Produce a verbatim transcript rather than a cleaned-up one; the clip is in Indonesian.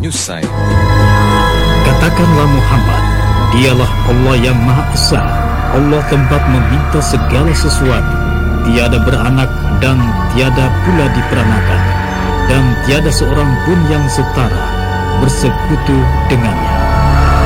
Newsite. Katakanlah Muhammad, dialah Allah yang Maha Esa, Allah tempat meminta segala sesuatu, tiada beranak dan tiada pula diperanakan, dan tiada seorang pun yang setara bersekutu dengannya.